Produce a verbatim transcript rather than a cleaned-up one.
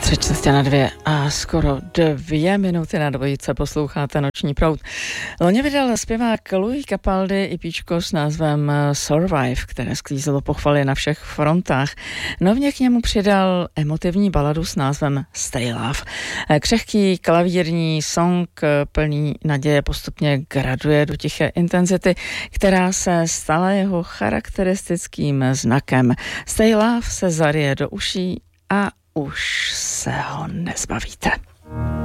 Tři čtvrtě na dvě a skoro dvě minuty na dvojice posloucháte Noční proud. Loni vydal zpěvák Louis Capaldi EPčko s názvem Survive, které sklízelo pochvaly na všech frontách. Nově k němu přidal emotivní baladu s názvem Stay Love. Křehký klavírní song plný naděje postupně graduje do tiché intenzity, která se stala jeho charakteristickým znakem. Stay Love se zaryje do uší a už se ho nezbavíte.